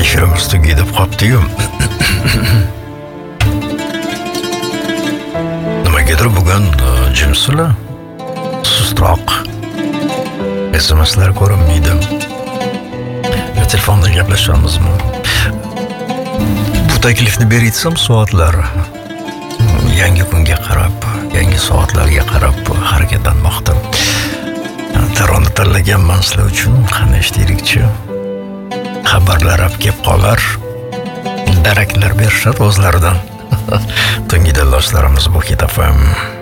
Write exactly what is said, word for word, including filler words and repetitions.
efirimiz tugayib qolibdi-yu. Nimagadir bugun jimsizlar? Sustroq. S M S'lar ko'rinmaydi. Telefonda gaplashamizmi? Bu taklifni beritsam soatlar yangi kunga qarab, yangi soatlarga qarab harakatlanmoqda. Taronni tanlaganman sizlar uchun, qanday ishlaylikchi? Xabarlar olib kelib qolar, daraklar berishadi o'zlaridan. Tungi dildoshlarimiz bu Hit F M.